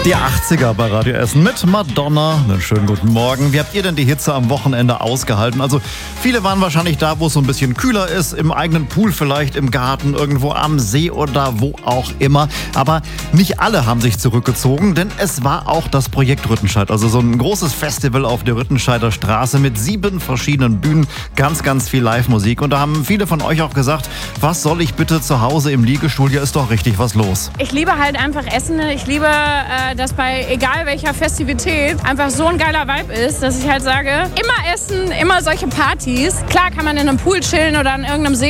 Die 80er bei Radio Essen mit Madonna. Einen schönen guten Morgen. Wie habt ihr denn die Hitze am Wochenende ausgehalten? Also viele waren wahrscheinlich da, wo es so ein bisschen kühler ist, im eigenen Pool vielleicht, im Garten, irgendwo am See oder wo auch immer. Aber nicht alle haben sich zurückgezogen, denn es war auch das Projekt Rüttenscheid. Also so ein großes Festival auf der Rüttenscheider Straße mit 7 verschiedenen Bühnen, ganz viel Live-Musik. Und da haben viele von euch auch gesagt, was soll ich bitte zu Hause im Liegestuhl? Hier ist doch richtig was los. Ich liebe halt einfach Essen. Ich liebe, dass bei egal welcher Festivität einfach so ein geiler Vibe ist, dass ich halt sage, immer Essen, immer solche Partys. Klar kann man in einem Pool chillen oder an irgendeinem See